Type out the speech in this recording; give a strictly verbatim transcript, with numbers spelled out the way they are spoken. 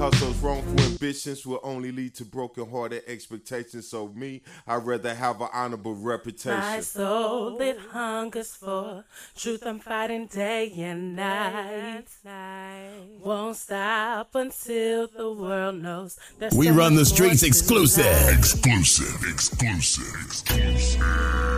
Cause those wrongful ambitions will only lead to broken-hearted expectations. So me, I'd rather have an honorable reputation. My soul, it hungers for truth. I'm fighting day and night. Won't stop until the world knows. We run the streets exclusive. Exclusive, exclusive, exclusive.